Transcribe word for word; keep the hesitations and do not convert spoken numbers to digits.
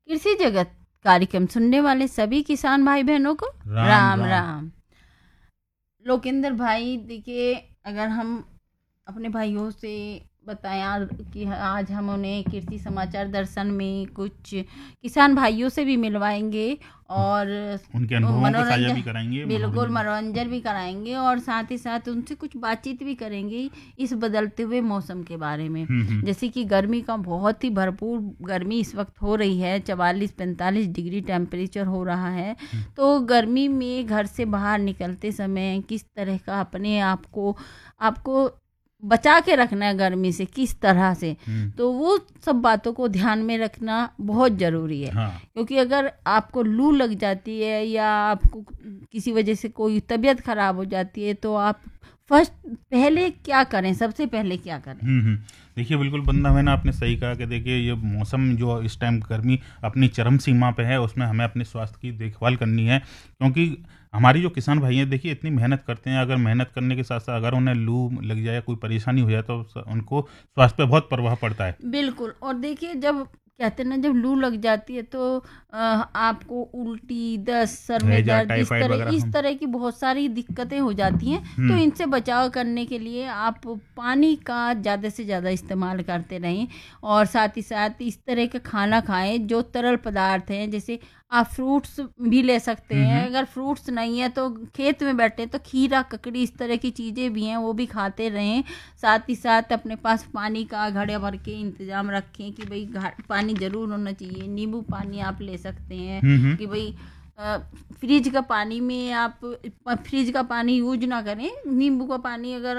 कृषि जगत कार्यक्रम सुनने वाले सभी किसान भाई बहनों को राम राम राम। राम। लोकेंद्र भाई, देखिए, अगर हम अपने भाइयों से बताएं यार कि आज हम उन्हें कृषि समाचार दर्शन में कुछ किसान भाइयों से भी मिलवाएंगे और उनके अनुभवों को साझा मनोरंजन भी कराएंगे, बिल्कुल मनोरंजन। मनोरंजन भी कराएंगे और साथ ही साथ उनसे कुछ बातचीत भी करेंगे इस बदलते हुए मौसम के बारे में। हम्म, हम्म। जैसे कि गर्मी का बहुत ही भरपूर गर्मी इस वक्त हो रही है, चवालीस पैंतालीस डिग्री टेम्परेचर हो रहा है। तो गर्मी में घर से बाहर निकलते समय किस तरह का अपने आप को आपको बचा के रखना है गर्मी से, किस तरह से, हम्म, तो वो सब बातों को ध्यान में रखना बहुत ज़रूरी है। हाँ, क्योंकि अगर आपको लू लग जाती है या आपको किसी वजह से कोई तबीयत खराब हो जाती है तो आप फर्स्ट पहले क्या करें, सबसे पहले क्या करें? हम्म हम्म। देखिए, बिल्कुल बंदा है ना, आपने सही कहा कि देखिए ये मौसम जो इस टाइम गर्मी अपनी चरम सीमा पे है, उसमें हमें अपने स्वास्थ्य की देखभाल करनी है। क्योंकि हमारी जो किसान भाई हैं, देखिए इतनी मेहनत करते हैं, अगर मेहनत करने के साथ साथ अगर उन्हें लू लग जाए, कोई परेशानी हो जाए तो स- उनको स्वास्थ्य पे बहुत प्रभाव पड़ता है। बिल्कुल। और देखिए, जब कहते हैं ना, जब लू लग जाती है तो अ, आपको उल्टी, दस्त, सर में हैजा, दर्द, इस टाइफाइड तरह वगैरह इस हम। तरह की बहुत सारी दिक्कतें हो जाती हैं। तो हम्म, इनसे बचाव करने के लिए आप पानी का ज़्यादा से ज़्यादा इस्तेमाल करते रहें और साथ ही साथ इस तरह का खाना खाएं जो तरल पदार्थ हैं। जैसे आप फ्रूट्स भी ले सकते हम्म, हैं, हम्म। अगर फ्रूट्स नहीं है तो खेत में बैठे तो खीरा, ककड़ी, इस तरह की चीज़ें भी हैं, वो भी खाते रहें। साथ ही साथ अपने पास पानी का घड़े भर के इंतजाम रखें कि भाई घा- पानी ज़रूर होना चाहिए। नींबू पानी आप ले सकते हैं हम्म, हम्म। कि भाई अ, फ्रिज का पानी में आप फ्रिज का पानी यूज ना करें। नींबू का पानी अगर